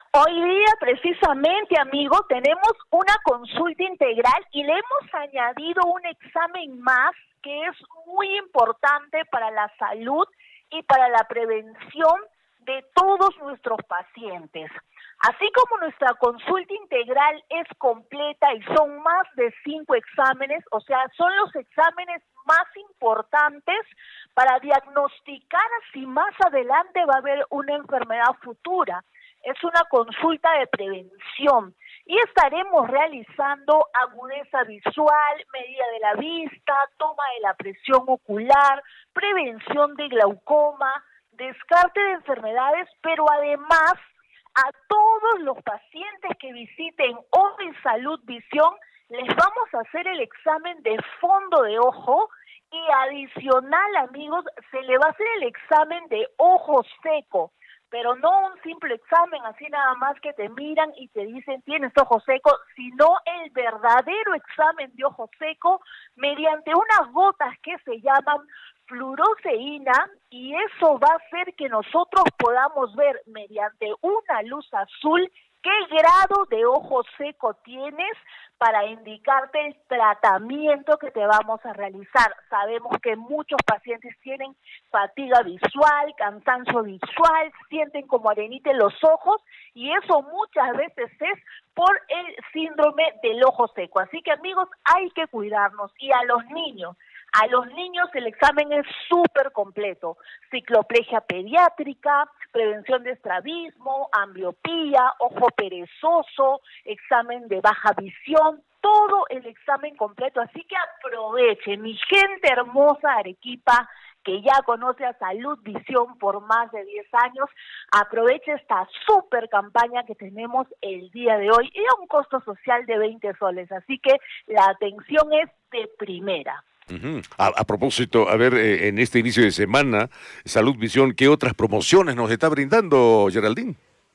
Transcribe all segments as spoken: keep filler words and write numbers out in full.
Hoy día, precisamente, amigo, tenemos una consulta integral y le hemos añadido un examen más que es muy importante para la salud y para la prevención de todos nuestros pacientes. Así como nuestra consulta integral es completa y son más de cinco exámenes, o sea, son los exámenes más importantes para diagnosticar si más adelante va a haber una enfermedad futura. Es una consulta de prevención y estaremos realizando agudeza visual, medida de la vista, toma de la presión ocular, prevención de glaucoma, descarte de enfermedades, pero además a todos los pacientes que visiten hoy Salud Visión les vamos a hacer el examen de fondo de ojo y adicional, amigos, se le va a hacer el examen de ojo seco. Pero no un simple examen, así nada más que te miran y te dicen tienes ojo seco, sino el verdadero examen de ojo seco mediante unas gotas que se llaman fluoresceína, y eso va a hacer que nosotros podamos ver mediante una luz azul qué grado de ojo seco tienes para indicarte el tratamiento que te vamos a realizar. Sabemos que muchos pacientes tienen fatiga visual, cansancio visual, sienten como arenita en los ojos y eso muchas veces es por el síndrome del ojo seco. Así que, amigos, hay que cuidarnos. Y a los niños, a los niños el examen es súper completo. Cicloplegia pediátrica, prevención de estrabismo, ambliopía, ojo perezoso, examen de baja visión, todo el examen completo. Así que aproveche, mi gente hermosa de Arequipa, que ya conoce a Salud Visión por más de diez años, aproveche esta súper campaña que tenemos el día de hoy y a un costo social de veinte soles. Así que la atención es de primera. Uh-huh. A, a propósito, a ver, eh, en este inicio de semana, Salud Visión, ¿qué otras promociones nos está brindando, Geraldine?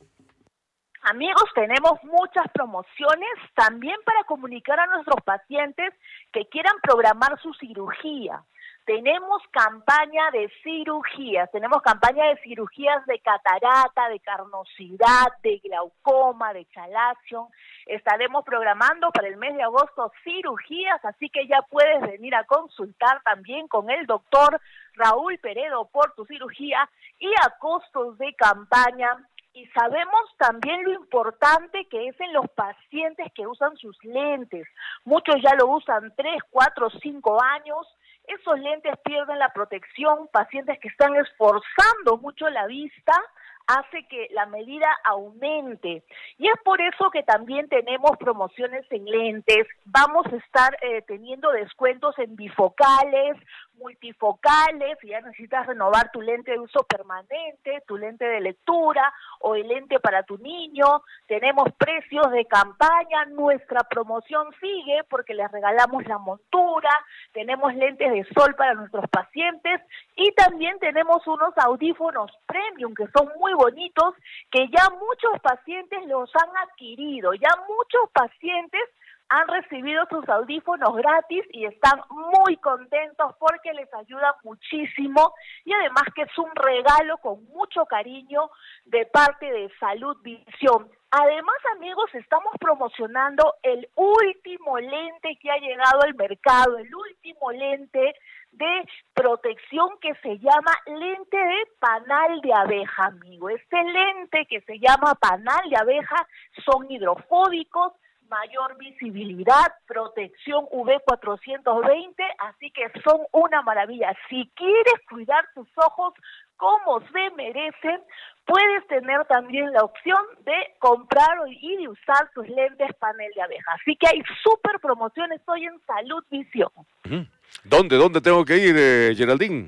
Amigos, tenemos muchas promociones también para comunicar a nuestros pacientes que quieran programar su cirugía. Tenemos campaña de cirugías, tenemos campaña de cirugías de catarata, de carnosidad, de glaucoma, de chalazion. Estaremos programando para el mes de agosto cirugías, así que ya puedes venir a consultar también con el doctor Raúl Peredo por tu cirugía y a costos de campaña. Y sabemos también lo importante que es en los pacientes que usan sus lentes. Muchos ya lo usan tres, cuatro, cinco años. Esos lentes pierden la protección. Pacientes que están esforzando mucho la vista hace que la medida aumente. Y es por eso que también tenemos promociones en lentes. Vamos a estar eh, teniendo descuentos en bifocales, multifocales, si ya necesitas renovar tu lente de uso permanente, tu lente de lectura o el lente para tu niño. Tenemos precios de campaña, nuestra promoción sigue porque les regalamos la montura, tenemos lentes de sol para nuestros pacientes y también tenemos unos audífonos premium que son muy bonitos, que ya muchos pacientes los han adquirido, ya muchos pacientes han recibido sus audífonos gratis y están muy contentos porque les ayuda muchísimo y además que es un regalo con mucho cariño de parte de Salud Visión. Además, amigos, estamos promocionando el último lente que ha llegado al mercado, el último lente de protección que se llama lente de panal de abeja, amigo. Este lente que se llama panal de abeja son hidrofóbicos, mayor visibilidad, protección U V cuatrocientos veinte, así que son una maravilla. Si quieres cuidar tus ojos como se merecen, puedes tener también la opción de comprar y de usar tus lentes panel de abeja. Así que hay súper promociones hoy en Salud Visión. ¿Dónde, dónde tengo que ir, eh, Geraldine?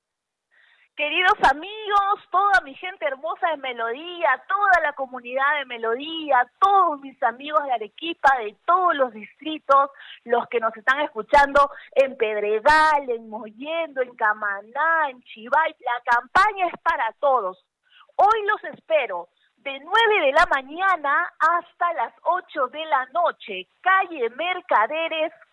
Queridos amigos, toda mi gente hermosa de Melodía, toda la comunidad de Melodía, todos mis amigos de Arequipa, de todos los distritos, los que nos están escuchando en Pedregal, en Mollendo, en Camaná, en Chivay, la campaña es para todos. Hoy los espero de nueve de la mañana hasta las ocho de la noche, calle Mercaderes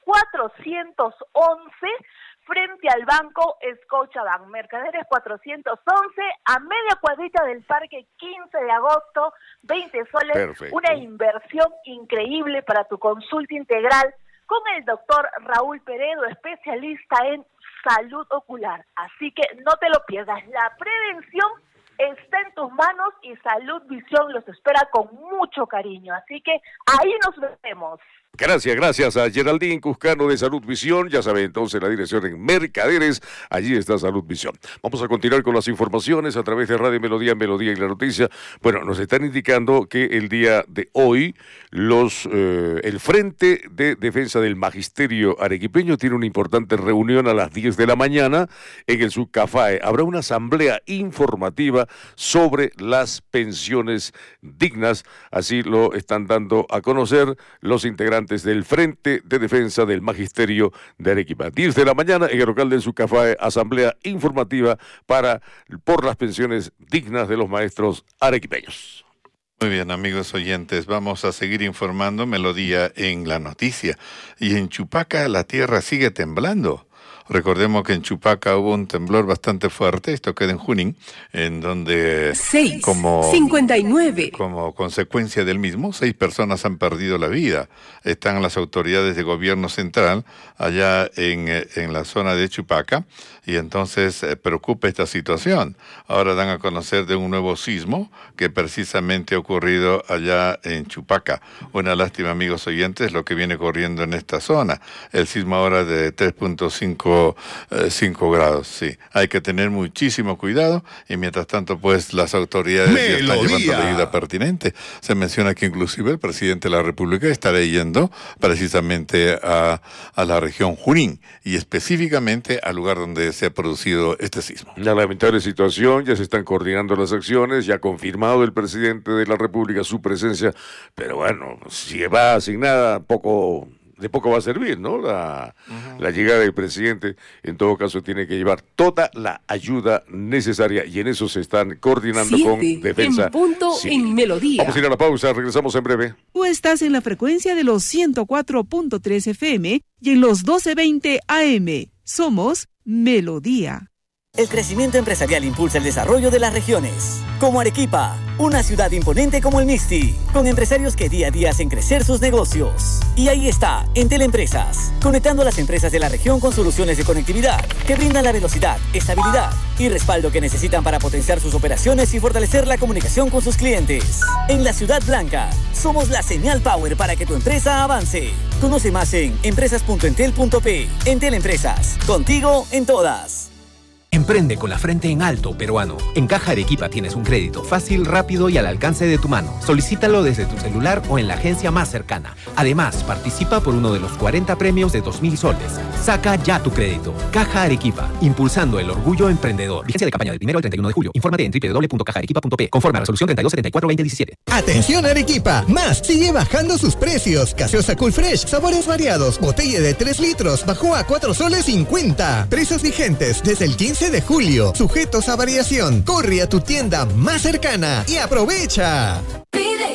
cuatrocientos once frente al banco Scotiabank. Mercaderes cuatrocientos once, a media cuadrita del parque, quince de agosto, veinte soles. Perfecto. Una inversión increíble para tu consulta integral con el doctor Raúl Peredo, especialista en salud ocular. Así que no te lo pierdas. La prevención está en tus manos y Salud Visión los espera con mucho cariño. Así que ahí nos vemos. Gracias, gracias a Geraldine Cuscano de Salud Visión. Ya saben, entonces la dirección en Mercaderes, allí está Salud Visión. Vamos a continuar con las informaciones a través de Radio Melodía, Melodía y la Noticia. Bueno, nos están indicando que el día de hoy los eh, el Frente de Defensa del Magisterio Arequipeño tiene una importante reunión a las diez de la mañana en el Subcafae. Habrá una asamblea informativa sobre las pensiones dignas, así lo están dando a conocer los integrantes del Frente de Defensa del Magisterio de Arequipa. diez de la mañana en el local del Subcafae, asamblea informativa para por las pensiones dignas de los maestros arequipeños. Muy bien, amigos oyentes, vamos a seguir informando Melodía en la noticia. Y en Chupaca la tierra sigue temblando. Recordemos que en Chupaca hubo un temblor bastante fuerte, esto queda en Junín, en donde seis, como, cincuenta y nueve. como consecuencia del mismo, seis personas han perdido la vida. Están las autoridades de gobierno central allá en, en la zona de Chupaca y entonces eh, preocupa esta situación. Ahora dan a conocer de un nuevo sismo que precisamente ha ocurrido allá en Chupaca. Una lástima, amigos oyentes, lo que viene corriendo en esta zona. El sismo ahora de tres punto cinco grados, sí. Hay que tener muchísimo cuidado y mientras tanto, pues, las autoridades ya están llevando la ayuda pertinente. Se menciona que inclusive el presidente de la República estará yendo precisamente a, a la región Junín y específicamente al lugar donde se ha producido este sismo. Una lamentable situación, ya se están coordinando las acciones, ya ha confirmado el presidente de la República su presencia, pero bueno, si va sin nada, poco... de poco va a servir, ¿no? La, uh-huh. la llegada del presidente, en todo caso, tiene que llevar toda la ayuda necesaria y en eso se están coordinando Siete, con Defensa. En punto sí. en Melodía. Vamos a ir a la pausa, regresamos en breve. Tú estás en la frecuencia de los ciento cuatro punto tres F M y en los doce veinte A M. Somos Melodía. El crecimiento empresarial impulsa el desarrollo de las regiones. Como Arequipa, una ciudad imponente como el Mixti, con empresarios que día a día hacen crecer sus negocios. Y ahí está, Entel Empresas, conectando a las empresas de la región con soluciones de conectividad que brindan la velocidad, estabilidad y respaldo que necesitan para potenciar sus operaciones y fortalecer la comunicación con sus clientes. En la Ciudad Blanca, somos la señal power para que tu empresa avance. Conoce más en empresas punto entel punto pe. Entel Empresas, contigo en todas. Emprende con la frente en alto, peruano. En Caja Arequipa tienes un crédito fácil, rápido y al alcance de tu mano. Solicítalo desde tu celular o en la agencia más cercana. Además, participa por uno de los cuarenta premios de dos mil soles. Saca ya tu crédito. Caja Arequipa, impulsando el orgullo emprendedor. Vigencia de campaña del primero al treinta y uno de julio. Infórmate en doble u doble u doble u punto caja arequipa punto pe. Conforme a resolución treinta y dos setenta y cuatro veinte diecisiete. Atención Arequipa, Más sigue bajando sus precios. Gaseosa Cool Fresh, sabores variados. Botella de tres litros, bajó a cuatro soles cincuenta. Precios vigentes desde el quince de julio, sujetos a variación. Corre a tu tienda más cercana y aprovecha.